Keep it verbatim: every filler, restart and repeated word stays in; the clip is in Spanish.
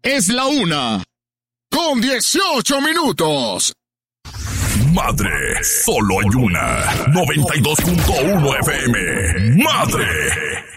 Es la una. Con dieciocho minutos. Madre, solo hay una. noventa y dos punto uno F M. Madre.